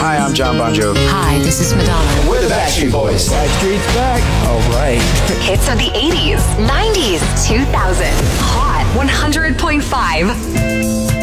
Hi, I'm John Bon Jovi. Hi, this is Madonna. We're the Backstreet Boys. Backstreet's back. All right. Hits of the 80s, 90s, 2000. Hot 100.5.